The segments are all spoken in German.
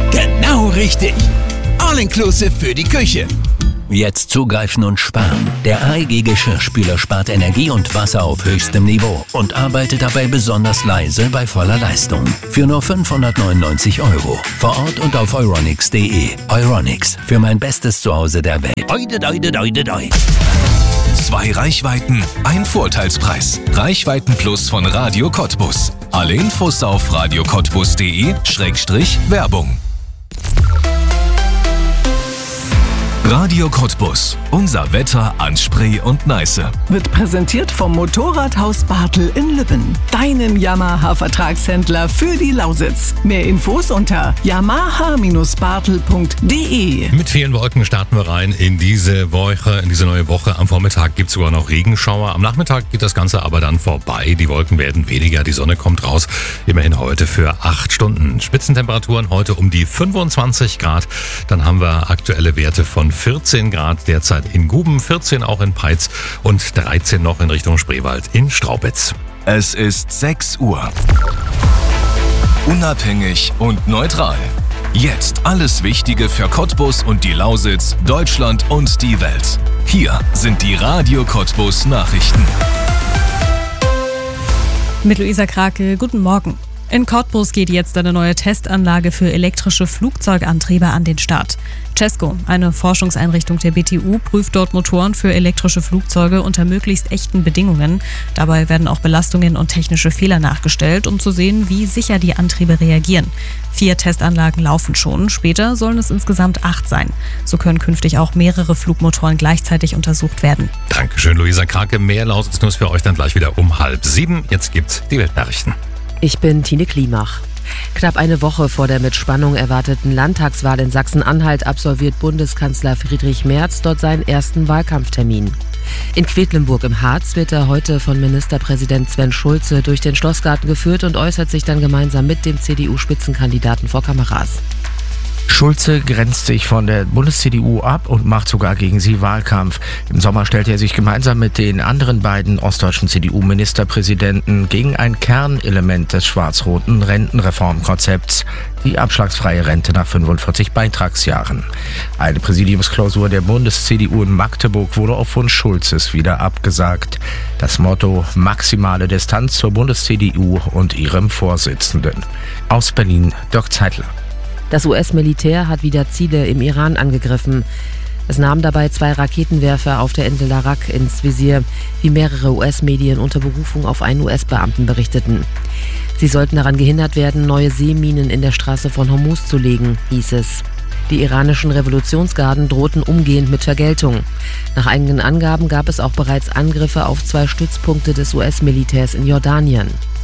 Genau richtig. All-inclusive für die Küche. Jetzt zugreifen und sparen. Der AEG Geschirrspüler spart Energie und Wasser auf höchstem Niveau und arbeitet dabei besonders leise bei voller Leistung. Für nur 599 €. Vor Ort und auf euronics.de. Euronics, für mein bestes Zuhause der Welt. Doi. 2 Reichweiten, ein Vorteilspreis. Reichweiten Plus von Radio Cottbus. Alle Infos auf radiocottbus.de/Werbung. Radio Cottbus. Unser Wetter an Spree und Neiße. Wird präsentiert vom Motorradhaus Bartel in Lübben. Deinem Yamaha-Vertragshändler für die Lausitz. Mehr Infos unter yamaha-bartel.de. Mit vielen Wolken starten wir rein in diese neue Woche. Am Vormittag gibt es sogar noch Regenschauer. Am Nachmittag geht das Ganze aber dann vorbei. Die Wolken werden weniger, die Sonne kommt raus. Immerhin heute für 8 Stunden. Spitzentemperaturen heute um die 25 Grad. Dann haben wir aktuelle Werte von 14 Grad derzeit in Guben, 14 auch in Peitz und 13 noch in Richtung Spreewald in Straubitz. Es ist 6 Uhr. Unabhängig und neutral. Jetzt alles Wichtige für Cottbus und die Lausitz, Deutschland und die Welt. Hier sind die Radio Cottbus Nachrichten. Mit Luisa Krake, guten Morgen. In Cottbus geht jetzt eine neue Testanlage für elektrische Flugzeugantriebe an den Start. CESCO, eine Forschungseinrichtung der BTU, prüft dort Motoren für elektrische Flugzeuge unter möglichst echten Bedingungen. Dabei werden auch Belastungen und technische Fehler nachgestellt, um zu sehen, wie sicher die Antriebe reagieren. 4 Testanlagen laufen schon, später sollen es insgesamt 8 sein. So können künftig auch mehrere Flugmotoren gleichzeitig untersucht werden. Dankeschön, Luisa Krake. Mehr Lausitz-News für euch dann gleich wieder um 6:30. Jetzt gibt's die Weltnachrichten. Ich bin Tine Klimach. Knapp eine Woche vor der mit Spannung erwarteten Landtagswahl in Sachsen-Anhalt absolviert Bundeskanzler Friedrich Merz dort seinen ersten Wahlkampftermin. In Quedlinburg im Harz wird er heute von Ministerpräsident Sven Schulze durch den Schlossgarten geführt und äußert sich dann gemeinsam mit dem CDU-Spitzenkandidaten vor Kameras. Schulze grenzt sich von der Bundes-CDU ab und macht sogar gegen sie Wahlkampf. Im Sommer stellte er sich gemeinsam mit den anderen beiden ostdeutschen CDU-Ministerpräsidenten gegen ein Kernelement des schwarz-roten Rentenreformkonzepts, die abschlagsfreie Rente nach 45 Beitragsjahren. Eine Präsidiumsklausur der Bundes-CDU in Magdeburg wurde auf Wunsch Schulzes wieder abgesagt. Das Motto: maximale Distanz zur Bundes-CDU und ihrem Vorsitzenden. Aus Berlin, Dirk Zeitler. Das US-Militär hat wieder Ziele im Iran angegriffen. Es nahm dabei 2 Raketenwerfer auf der Insel Arak ins Visier, wie mehrere US-Medien unter Berufung auf einen US-Beamten berichteten. Sie sollten daran gehindert werden, neue Seeminen in der Straße von Hormuz zu legen, hieß es. Die iranischen Revolutionsgarden drohten umgehend mit Vergeltung. Nach eigenen Angaben gab es auch bereits Angriffe auf 2 Stützpunkte des US-Militärs in Jordanien.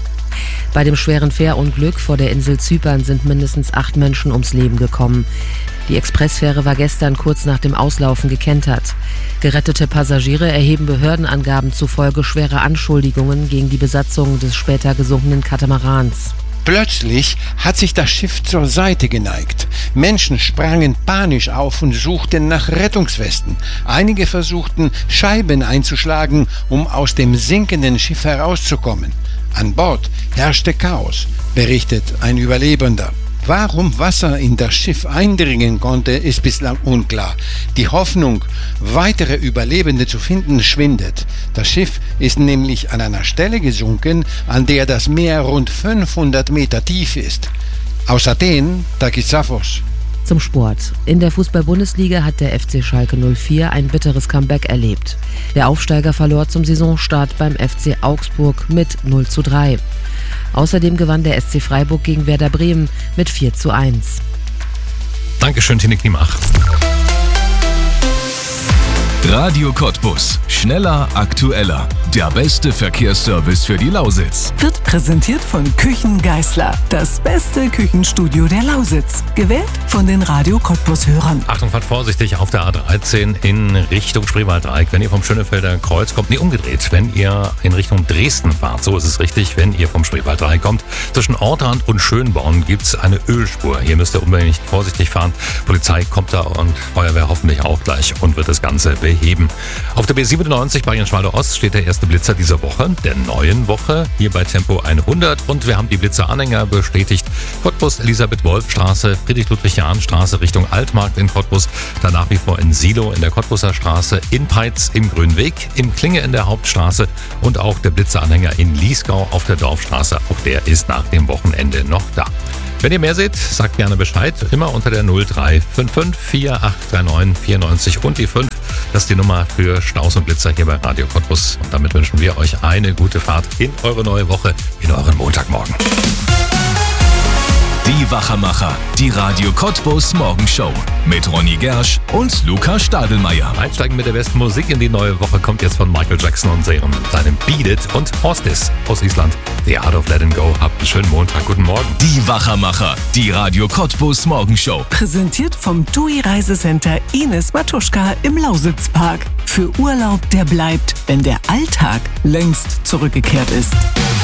Bei dem schweren Fährunglück vor der Insel Zypern sind mindestens 8 Menschen ums Leben gekommen. Die Expressfähre war gestern kurz nach dem Auslaufen gekentert. Gerettete Passagiere erheben Behördenangaben zufolge schwere Anschuldigungen gegen die Besatzung des später gesunkenen Katamarans. Plötzlich hat sich das Schiff zur Seite geneigt. Menschen sprangen panisch auf und suchten nach Rettungswesten. Einige versuchten, Scheiben einzuschlagen, um aus dem sinkenden Schiff herauszukommen. An Bord herrschte Chaos, berichtet ein Überlebender. Warum Wasser in das Schiff eindringen konnte, ist bislang unklar. Die Hoffnung, weitere Überlebende zu finden, schwindet. Das Schiff ist nämlich an einer Stelle gesunken, an der das Meer rund 500 Meter tief ist. Aus Athen, Takis Safos. Zum Sport. In der Fußball-Bundesliga hat der FC Schalke 04 ein bitteres Comeback erlebt. Der Aufsteiger verlor zum Saisonstart beim FC Augsburg mit 0:3. Außerdem gewann der SC Freiburg gegen Werder Bremen mit 4:1. Dankeschön, Tine Klimach. Radio Cottbus. Schneller, aktueller. Der beste Verkehrsservice für die Lausitz. Wird präsentiert von Küchen Geisler. Das beste Küchenstudio der Lausitz. Gewählt von den Radio Cottbus-Hörern. Achtung, fahrt vorsichtig auf der A13 in Richtung Spreewalddreieck. Wenn ihr vom Schönefelder Kreuz kommt, umgedreht. Wenn ihr in Richtung Dresden fahrt, so ist es richtig, wenn ihr vom Spreewalddreieck kommt. Zwischen Ortrand und Schönborn gibt es eine Ölspur. Hier müsst ihr unbedingt vorsichtig fahren. Polizei kommt da und Feuerwehr hoffentlich auch gleich und wird das Ganze beheben. beheben. Auf der B97 Bayernschwalde Ost steht der erste Blitzer dieser Woche, der neuen Woche, hier bei Tempo 100. Und wir haben die Blitzeranhänger bestätigt. Cottbus, Elisabeth-Wolf-Straße, Friedrich-Ludwig-Jahn-Straße Richtung Altmarkt in Cottbus, dann nach wie vor in Silo in der Cottbuser Straße, in Peitz im Grünweg, in Klinge in der Hauptstraße und auch der Blitzeranhänger in Liesgau auf der Dorfstraße. Auch der ist nach dem Wochenende noch da. Wenn ihr mehr seht, sagt gerne Bescheid. Immer unter der 0355 4839 94 und die 5. Das ist die Nummer für Staus und Blitzer hier bei Radio Cottbus. Und damit wünschen wir euch eine gute Fahrt in eure neue Woche, in euren Montagmorgen. Die Wachermacher, die Radio Cottbus Morgenshow mit Ronny Gersch und Lukas Stadelmeier. Einsteigen mit der besten Musik in die neue Woche kommt jetzt von Michael Jackson und seinem Beat It und Hostis aus Island. The Art of Letting Go. Habt einen schönen Montag. Guten Morgen. Die Wachermacher, die Radio Cottbus Morgenshow. Präsentiert vom TUI Reisecenter Ines Matuschka im Lausitzpark. Für Urlaub, der bleibt, wenn der Alltag längst zurückgekehrt ist.